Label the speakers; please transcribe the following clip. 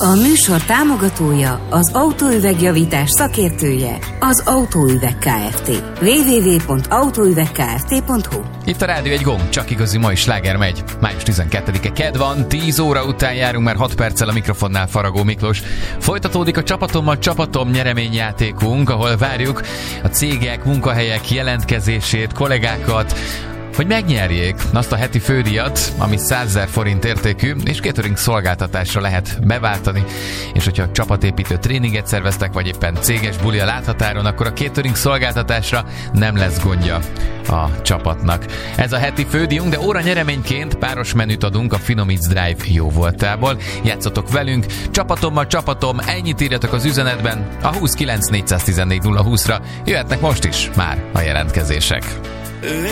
Speaker 1: A műsor támogatója, az autóüvegjavítás szakértője, az Autóüveg Kft. www.autóüvegkft.hu.
Speaker 2: Itt a rádió egy gomb, csak igazi mai sláger megy. Május 12-e kedd van, 10 óra után járunk, már 6 perccel a mikrofonnál Faragó Miklós. Folytatódik a Csapatom nyereményjátékunk, ahol várjuk a cégek, munkahelyek jelentkezését, kollégákat, hogy megnyerjék azt a heti fődíjat, ami 100 000 forint értékű, és catering szolgáltatásra lehet beváltani, és hogyha csapatépítő tréninget szerveztek, vagy éppen céges buli a láthatáron, akkor a catering szolgáltatásra nem lesz gondja a csapatnak. Ez a heti fődíjunk, de óra nyereményként páros menüt adunk a Finomits Drive jóvoltából. Játszatok velünk, csapatom, ennyit írjatok az üzenetben a 29 414 020-ra. Jöhetnek most is már a jelentkezések.
Speaker 3: Ő